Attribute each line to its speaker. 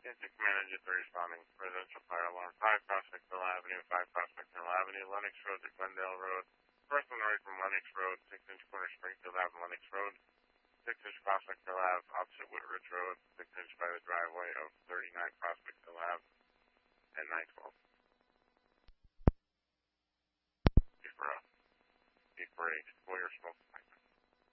Speaker 1: Instant Command Engine 3 responding. Residential fire alarm. 5 Prospect Hill Avenue, 5 Prospect Hill Avenue, Lennox Road to Glendale Road. First on the right from Lennox Road, 6-inch corner Springfield Ave, Lennox Road. 6-inch Prospect Hill Ave, opposite Whitridge Road. 6-inch by the driveway of 39 Prospect Hill Ave at 912. Before 8, for your smoke.